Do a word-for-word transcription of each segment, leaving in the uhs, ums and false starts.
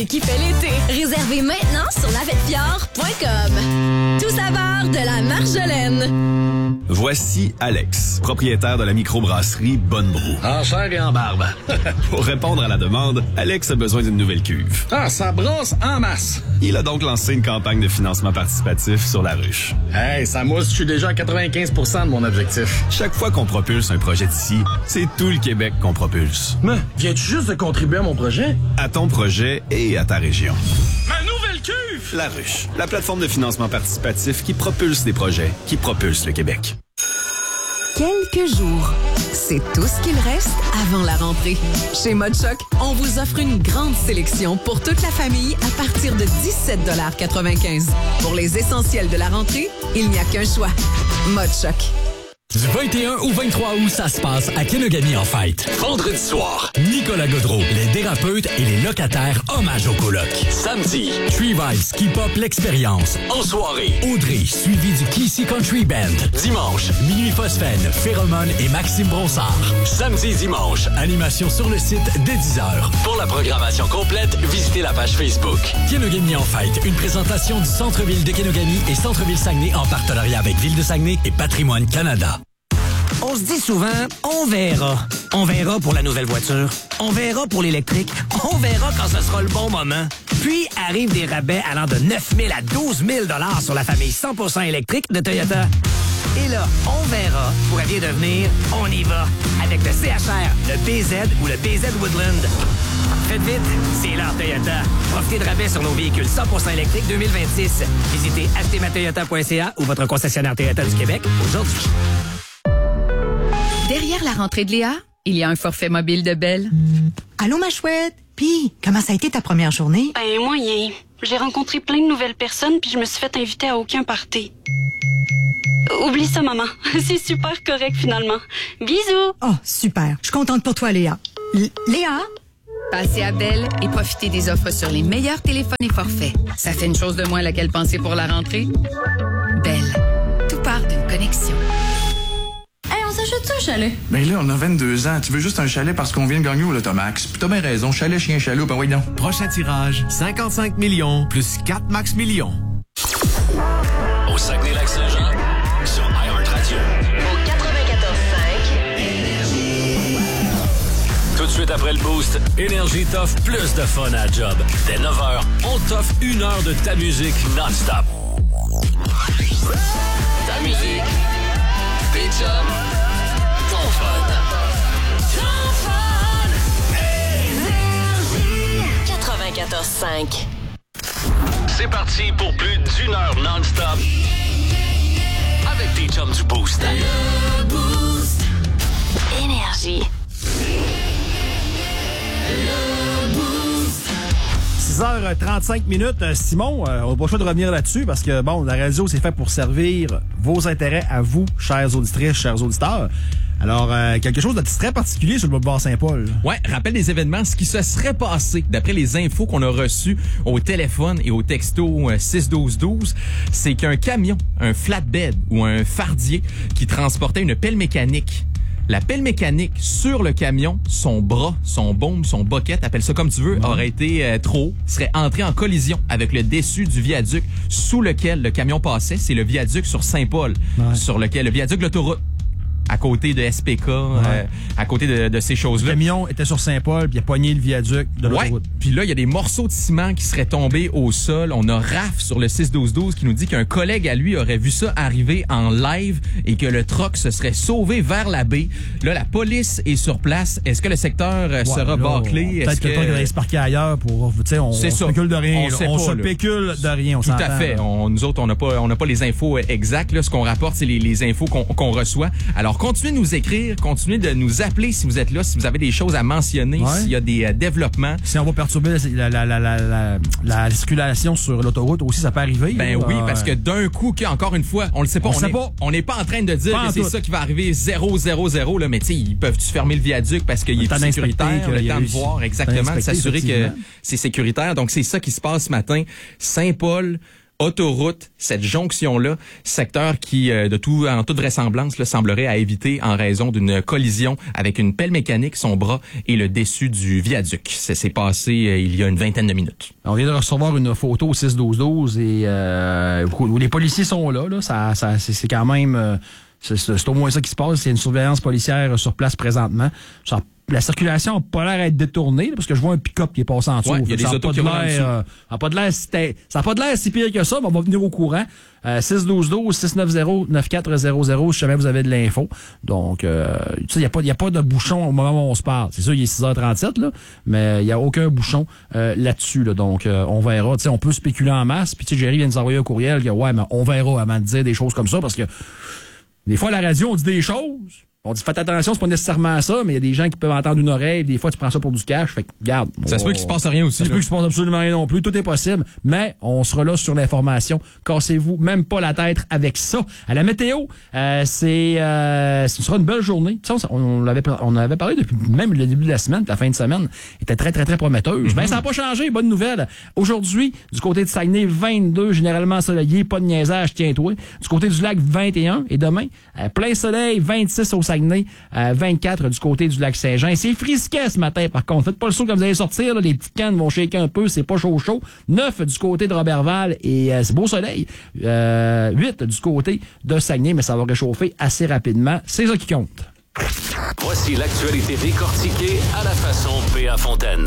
Qui fait l'été. Réservez maintenant sur navettefior point com. Tout savoir de la Marjolaine. Voici Alex, propriétaire de la microbrasserie Bonne Brou. En chair et en barbe. Pour répondre à la demande, Alex a besoin d'une nouvelle cuve. Ah, ça brosse en masse. Il a donc lancé une campagne de financement participatif sur la ruche. Hey, ça mousse, je suis déjà à quatre-vingt-quinze pour cent de mon objectif. Chaque fois qu'on propulse un projet d'ici, c'est tout le Québec qu'on propulse. Mais, viens-tu juste de contribuer à mon projet? À ton projet et à ta région. Ma nouvelle cuve! La ruche, la plateforme de financement participatif qui propulse des projets, qui propulse le Québec. Quelques jours. C'est tout ce qu'il reste avant la rentrée. Chez Mode Choc, on vous offre une grande sélection pour toute la famille à partir de dix-sept quatre-vingt-quinze. Pour les essentiels de la rentrée, il n'y a qu'un choix. Mode Choc. Du vingt et un au vingt-trois août, ça se passe à Kenogami en fête. Vendredi soir, Nicolas Gaudreau, les dérapeutes et les locataires hommage au coloc. samedi, Tree Vibes, Ski Pop l'expérience. en soirée, Audrey, suivi du Kissy Country Band. dimanche, Minuit Phosphène, Phéromone et Maxime Bronsard. samedi, dimanche. Animation sur le site dès dix heures. Pour la programmation complète, visitez la page Facebook. Kenogami en fête, une présentation du Centre-Ville de Kenogami et Centre-Ville Saguenay en partenariat avec Ville de Saguenay et Patrimoine Canada. On se dit souvent, on verra. On verra pour la nouvelle voiture. On verra pour l'électrique. On verra quand ce sera le bon moment. Puis arrivent des rabais allant de neuf mille à douze mille dollars sur la famille cent pour cent électrique de Toyota. Et là, on verra pourrait bien devenir on y va avec le C H R, le B Z ou le B Z Woodland. Faites vite, c'est l'heure Toyota. Profitez de rabais sur nos véhicules cent pour cent électriques deux mille vingt-six. Visitez acheter ma toyota point c a ou votre concessionnaire Toyota du Québec aujourd'hui. Derrière la rentrée de Léa, il y a un forfait mobile de Belle. Allô, ma chouette? Puis, comment ça a été ta première journée? Ben, moyen. J'ai rencontré plein de nouvelles personnes puis je me suis fait inviter à aucun party. Oublie ça, maman. C'est super correct, finalement. Bisous! Oh, super. Je suis contente pour toi, Léa. L- Léa? Passez à Belle et profitez des offres sur les meilleurs téléphones et forfaits. Ça fait une chose de moins à laquelle penser pour la rentrée. Belle. Tout part d'une connexion. Hey, on s'achète-tu un chalet? Ben là, on a vingt-deux ans. Tu veux juste un chalet parce qu'on vient de gagner au Lotomax. Puis t'as bien raison. Chalet, chien, chaloupe, ben oui, non. Prochain tirage, cinquante-cinq millions plus quatre max millions. Au Saguenay-Lac-Saint-Jean, sur iHeartRadio. Au quatre-vingt-quatorze cinq. Énergie. Tout de suite après le boost, Énergie t'offre plus de fun à job. Dès neuf heures, on t'offre une heure de ta musique non-stop. Ta musique, tes jobs, ton fun. Ton fun. Énergie. quatre-vingt-quatorze cinq. C'est parti pour plus d'une heure non-stop avec tes chums du Boost. Le boost. Énergie. Le boost. six heures trente-cinq minutes. Simon, euh, on n'a pas le choix de revenir là-dessus parce que, bon, la radio, c'est fait pour servir vos intérêts à vous, chères auditrices, chers auditeurs. Alors, euh, quelque chose de très particulier sur le boulevard Saint-Paul. Ouais, rappel des événements, ce qui se serait passé, d'après les infos qu'on a reçues au téléphone et au texto six douze douze, c'est qu'un camion, un flatbed ou un fardier qui transportait une pelle mécanique, la pelle mécanique sur le camion, son bras, son baume, son boquette, appelle ça comme tu veux, aurait été euh, trop haut, serait entré en collision avec le dessus du viaduc sous lequel le camion passait. C'est le viaduc sur Saint-Paul, ouais. Sur lequel le viaduc de l'autoroute. À côté de S P K, ouais. euh, à côté de, de ces choses-là. Le camion était sur Saint-Paul, puis il a pogné le viaduc de l'autoroute. Ouais. Puis là, il y a des morceaux de ciment qui seraient tombés au sol. On a Raph sur le six douze douze qui nous dit qu'un collègue à lui aurait vu ça arriver en live et que le truck se serait sauvé vers la baie. Là, la police est sur place. Est-ce que le secteur ouais, sera là, bâclé? Peut-être que le truck va se parquer ailleurs pour, tu sais, on, on spécule de rien. On, on se spécule de rien, on Tout à fait. On, nous autres, on n'a pas, on n'a pas les infos exactes. Là, ce qu'on rapporte, c'est les, les infos qu'on, qu'on reçoit. Alors, continuez de nous écrire. Continuez de nous appeler si vous êtes là, si vous avez des choses à mentionner, ouais. S'il y a des euh, développements. Si on va perturber la, la, la, la, la, la circulation sur l'autoroute aussi, ça peut arriver. Ben là, oui, euh... parce que d'un coup, encore une fois, on le sait pas. On, on sait est, pas. On n'est pas en train de dire pas que c'est tout. Ça qui va arriver zéro zéro zéro, là, mais tu sais, ils peuvent-tu fermer le viaduc parce qu'il est plus sécuritaire, le temps de voir exactement, de s'assurer que c'est sécuritaire. Donc, c'est ça qui se passe ce matin. Saint-Paul, autoroute, cette jonction-là, secteur qui, euh, de tout, en toute vraisemblance, là, semblerait à éviter en raison d'une collision avec une pelle mécanique, son bras et le dessus du viaduc. Ça s'est passé euh, il y a une vingtaine de minutes. On vient de recevoir une photo au six douze douze et euh, où les policiers sont là. là ça, ça, c'est, c'est quand même... Euh, c'est, c'est au moins ça qui se passe. C'est une surveillance policière sur place présentement. Ça, la circulation n'a pas l'air d'être détournée, là, parce que je vois un pick-up qui est passé en dessous. Ouais, il y a des autos qui roulent en dessous. Euh, ça n'a pas de l'air si, ça n'a pas de l'air si pire que ça, mais on va venir au courant. Euh, six douze douze, six neuf zéro, neuf quatre zéro zéro, si jamais vous avez de l'info. Donc, euh, tu sais, il n'y a pas, y a pas de bouchon au moment où on se parle. C'est sûr, il est six heures trente-sept, là, mais il n'y a aucun bouchon euh, là-dessus. Là. Donc, euh, on verra. Tu sais, on peut spéculer en masse. Puis, tu sais, Jerry vient de nous envoyer un courriel que, ouais, mais on verra avant de dire des choses comme ça, parce que des fois, à la radio, on dit des choses. On dit, faites attention, c'est pas nécessairement ça, mais il y a des gens qui peuvent entendre une oreille, des fois, tu prends ça pour du cash. Fait que, regarde. Ça se peut qu'il se passe rien aussi. Ça se peut qu'il se passe absolument rien non plus. Tout est possible, mais on sera là sur l'information. Cassez-vous même pas la tête avec ça. À la météo, euh, c'est, euh, ce sera une belle journée. Tu sais, on, on l'avait, on avait parlé depuis même le début de la semaine, la fin de semaine était très, très, très prometteuse. Mm-hmm. Ben, ça n'a pas changé. Bonne nouvelle. Aujourd'hui, du côté de Saguenay, vingt-deux, généralement ensoleillé, pas de niaisage, tiens-toi. Du côté du lac, vingt et un. Et demain, euh, plein soleil, vingt-six au Saguenay, euh, vingt-quatre du côté du lac Saint-Jean. Et c'est frisquet ce matin, par contre. Faites pas le saut quand vous allez sortir, là, les petites cannes vont shaker un peu, c'est pas chaud chaud. neuf du côté de Robertval et euh, c'est beau soleil. Euh, huit du côté de Saguenay, mais ça va réchauffer assez rapidement. C'est ça qui compte. Voici l'actualité décortiquée à la façon P A Fontaine.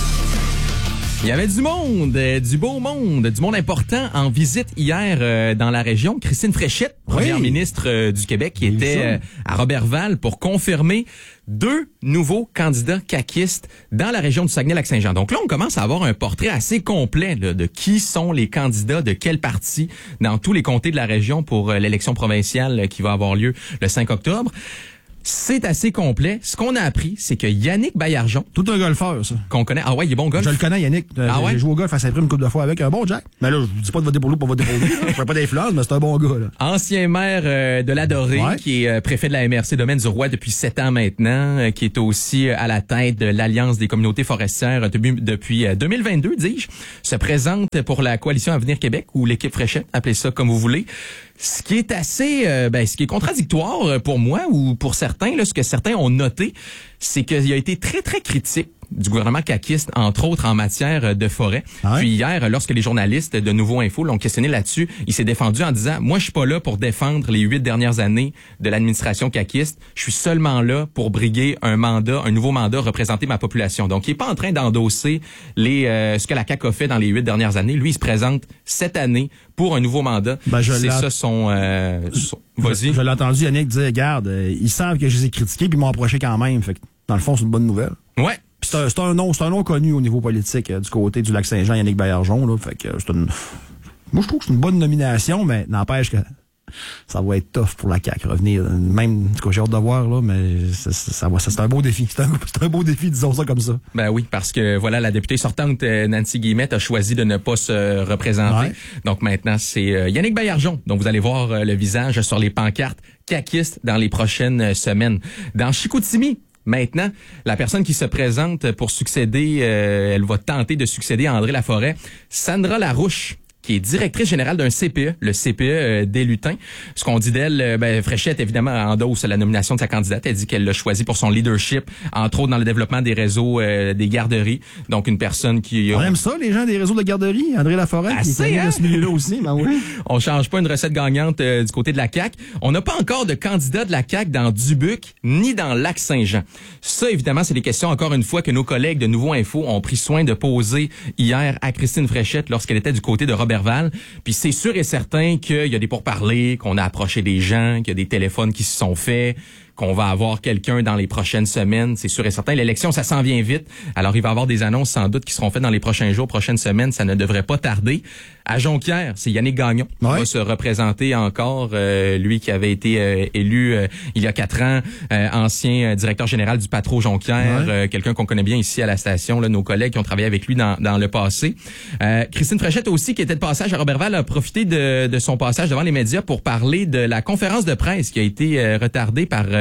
Il y avait du monde, euh, du beau monde, du monde important en visite hier euh, dans la région. Christine Fréchette, première oui. ministre euh, du Québec, qui était euh, à Robertval pour confirmer deux nouveaux candidats caquistes dans la région du Saguenay-Lac-Saint-Jean. Donc là, on commence à avoir un portrait assez complet là, de qui sont les candidats, de quel parti dans tous les comtés de la région pour euh, l'élection provinciale euh, qui va avoir lieu le cinq octobre. C'est assez complet. Ce qu'on a appris, c'est que Yannick Baillargeon... Tout un golfeur, ça. Qu'on connaît. Ah ouais, il est bon golf. Je le connais, Yannick. Ah ouais? J'ai joué au golf à Saint-Prime une couple de fois avec un bon Jack. Mais là, je dis pas de voter pour lui pour voter pour lui. Je fais pas d'influence, mais c'est un bon gars, là. Ancien maire euh, de l'Adoré, ouais. qui est euh, préfet de la M R C Domaine du Roi depuis sept ans maintenant, euh, qui est aussi euh, à la tête de l'Alliance des communautés forestières euh, depuis, depuis euh, deux mille vingt-deux, dis-je, se présente pour la Coalition Avenir Québec, ou l'équipe Fréchette, appelez ça comme vous voulez. Ce qui est assez, euh, ben, ce qui est contradictoire pour moi ou pour certains, là, ce que certains ont noté, c'est qu'il a été très, très critique du gouvernement caquiste, entre autres en matière de forêt. Ah ouais? Puis hier, lorsque les journalistes de Nouveau Info l'ont questionné là-dessus, il s'est défendu en disant « Moi, je suis pas là pour défendre les huit dernières années de l'administration caquiste. Je suis seulement là pour briguer un mandat, un nouveau mandat, représenter ma population. » Donc, il est pas en train d'endosser les euh, ce que la C A Q a fait dans les huit dernières années. Lui, il se présente cette année pour un nouveau mandat. Ben, C'est ça son... Euh, son... Vas-y. Je, je l'ai entendu, Yannick, dire « Regarde, euh, ils savent que je les ai critiqués puis ils m'ont approché quand même. » Fait que, dans le fond, c'est une bonne nouvelle. Ouais. C'est un, c'est un nom, c'est un nom connu au niveau politique euh, du côté du lac Saint-Jean, Yannick Baillargeon. Là, fait que c'est une, moi, je trouve que c'est une bonne nomination, mais n'empêche que ça va être tough pour la C A Q revenir. Même, en tout cas, j'ai hâte de voir, là, mais ça, ça, ça, c'est un beau défi. C'est un, c'est un beau défi, disons ça comme ça. Ben oui, parce que voilà, la députée sortante Nancy Guillemette a choisi de ne pas se représenter. Ouais. Donc maintenant, c'est euh, Yannick Baillargeon. Donc vous allez voir euh, le visage sur les pancartes caquistes dans les prochaines semaines. Dans Chicoutimi, maintenant, la personne qui se présente pour succéder, euh, elle va tenter de succéder à André Laforêt, Sandra Larouche, qui est directrice générale d'un C P E, le C P E euh, des Lutins. Ce qu'on dit d'elle, euh, ben, Fréchette, évidemment, endosse la nomination de sa candidate. Elle dit qu'elle l'a choisi pour son leadership, entre autres dans le développement des réseaux euh, des garderies. Donc, une personne qui... On euh, aime ça, les gens des réseaux de garderies. André Laforêt, assez, qui est hein? de ce milieu-là aussi. Ben oui. On change pas une recette gagnante euh, du côté de la C A Q. On n'a pas encore de candidat de la C A Q dans Dubuque, ni dans Lac-Saint-Jean. Ça, évidemment, c'est des questions, encore une fois, que nos collègues de Nouveau Info ont pris soin de poser hier à Christine Fréchette lorsqu'elle était du côté de Robert Puis c'est sûr et certain qu'il y a des pourparlers, qu'on a approché des gens, qu'il y a des téléphones qui se sont faits, qu'on va avoir quelqu'un dans les prochaines semaines, c'est sûr et certain. L'élection, ça s'en vient vite. Alors, il va y avoir des annonces sans doute qui seront faites dans les prochains jours, prochaines semaines. Ça ne devrait pas tarder. À Jonquière, c'est Yannick Gagnon qui ouais. va se représenter encore. Euh, lui qui avait été euh, élu euh, il y a quatre ans, euh, ancien euh, directeur général du Patro Jonquière, ouais. euh, quelqu'un qu'on connaît bien ici à la station, là, nos collègues qui ont travaillé avec lui dans, dans le passé. Euh, Christine Fréchette aussi, qui était de passage à Robertval, a profité de, de son passage devant les médias pour parler de la conférence de presse qui a été euh, retardée par... Euh,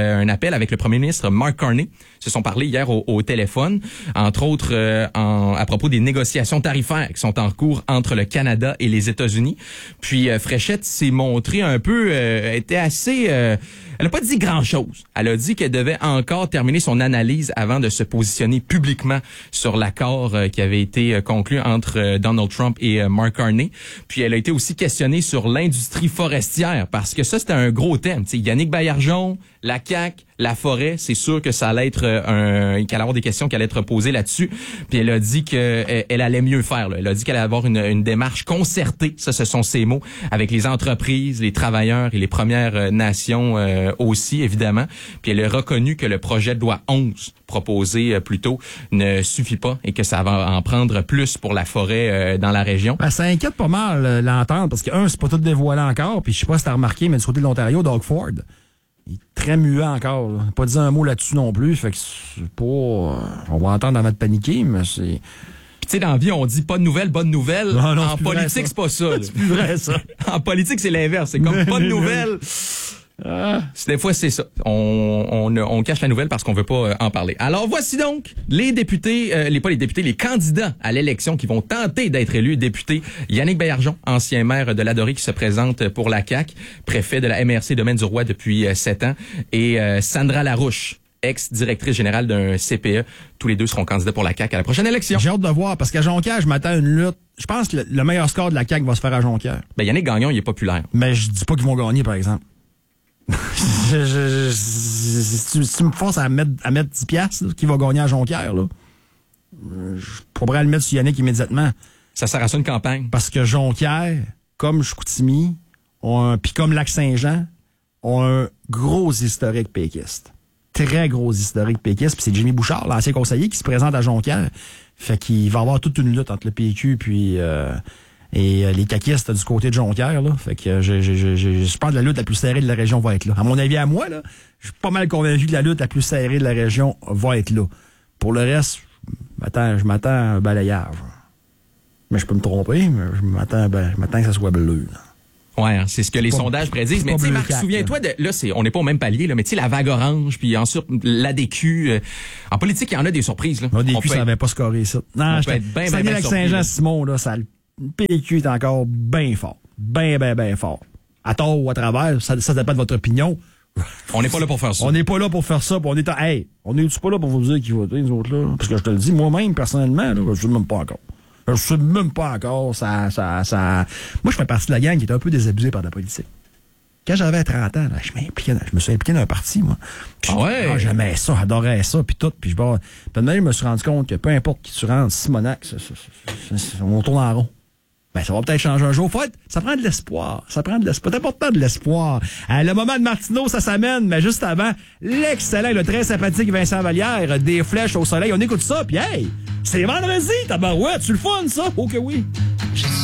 euh, un appel avec le premier ministre Mark Carney. Ils se sont parlé hier au, au téléphone, entre autres euh, en, à propos des négociations tarifaires qui sont en cours entre le Canada et les États-Unis. Puis euh, Fréchette s'est montrée un peu, euh, était assez... Euh, elle n'a pas dit grand-chose. Elle a dit qu'elle devait encore terminer son analyse avant de se positionner publiquement sur l'accord euh, qui avait été euh, conclu entre euh, Donald Trump et euh, Mark Carney. Puis elle a été aussi questionnée sur l'industrie forestière, parce que ça, c'était un gros thème. T'sais, Yannick Baillargeon, la C A Q, la forêt, c'est sûr que ça allait être un, qu'il allait avoir des questions qui allaient être posées là-dessus. Puis elle a dit qu'elle elle allait mieux faire. Là. Elle a dit qu'elle allait avoir une, une démarche concertée, ça ce sont ses mots, avec les entreprises, les travailleurs et les Premières Nations euh, aussi, évidemment. Puis elle a reconnu que le projet de loi onze proposé euh, plus tôt ne suffit pas et que ça va en prendre plus pour la forêt euh, dans la région. Ben, ça inquiète pas mal euh, l'entendre, parce que un, c'est pas tout dévoilé encore, puis je sais pas si t'as remarqué, mais du côté de l'Ontario, Doug Ford, il est très muet encore. Là. Pas dit un mot là-dessus non plus. Fait que c'est pas... Euh, on va entendre avant de paniquer, mais c'est... Puis tu sais, dans la vie, on dit pas de nouvelles, bonne nouvelle. Non, non, en politique, c'est pas ça. C'est plus vrai, ça. En politique, c'est l'inverse. C'est comme pas de nouvelles. Ah. Des fois, c'est ça. On, on, on cache la nouvelle parce qu'on veut pas euh, en parler. Alors, voici donc les députés, euh, les pas les députés, les candidats à l'élection qui vont tenter d'être élus députés. Yannick Baillargeon, ancien maire de Ladoré, qui se présente pour la C A Q, préfet de la M R C Domaine du Roi depuis euh, sept ans, et euh, Sandra Larouche, ex-directrice générale d'un C P E. Tous les deux seront candidats pour la C A Q à la prochaine élection. J'ai hâte de voir, parce qu'à Jonquière, je m'attends à une lutte. Je pense que le, le meilleur score de la C A Q va se faire à Jonquière. Ben, Yannick Gagnon, il est populaire. Mais je dis pas qu'ils vont gagner, par exemple. je, je, je, si, tu, si tu me forces à mettre, à mettre dix piastres, là, qui va gagner à Jonquière, là, je pourrais le mettre sur Yannick immédiatement. Ça sert à ça une campagne. Parce que Jonquière, comme Chicoutimi, puis comme Lac-Saint-Jean, ont un gros historique péquiste. Très gros historique péquiste. Puis c'est Jimmy Bouchard, l'ancien conseiller, qui se présente à Jonquière. Fait qu'il va y avoir toute une lutte entre le P Q puis... Euh, Et euh, les caquistes du côté de Jonquière, là. Fait que euh, je, je, je, je, je pense que la lutte la plus serrée de la région va être là. À mon avis, à moi, là, je suis pas mal convaincu que la lutte la plus serrée de la région va être là. Pour le reste, je m'attends, je m'attends à un balayage. Mais je peux me tromper, mais je m'attends, ben, je m'attends que ça soit bleu, là. Ouais, hein, c'est ce que les pas, sondages prédisent. Mais tu sais, Marc, souviens-toi de, là, c'est, on n'est pas au même palier, là, mais tu sais, la vague orange, puis ensuite, l'A D Q, euh, en politique, il y en a des surprises, là. L'A D Q, ça n'avait pas scoré, ça. Non, je ben, ben, ben Saint-Jean-Simon, là, ça, le P Q est encore bien fort. Bien, bien, bien fort. À tort ou à travers, ça, ça dépend de votre opinion. On n'est pas là pour faire ça. On n'est pas là pour faire ça, puis on est en, hey, on n'est pas là pour vous dire qui voter, nous autres, là. Parce que je te le dis, moi-même, personnellement, là, je ne sais même pas encore. Je ne sais même pas encore, ça, ça, ça... Moi, je fais partie de la gang qui est un peu désabusée par la politique. Quand j'avais trente ans, là, je, m'impliquais, je me suis impliqué dans un parti, moi. Puis, ah ouais? Ah, j'aimais ça, j'adorais ça, puis tout. Puis je, bah, puis je me suis rendu compte que peu importe qui tu rentres, Simonac, ça, ça, ça, ça, on tourne en rond. Ben, ça va peut-être changer un jour. Faut être, ça prend de l'espoir. Ça prend de l'espoir. C'est important de l'espoir. À le moment de Martineau, ça s'amène, mais juste avant, l'excellent et le très sympathique Vincent Vallière, des flèches au soleil. On écoute ça, puis hey, c'est vendredi, tabarouette, tu le fun, ça? Oh que oui.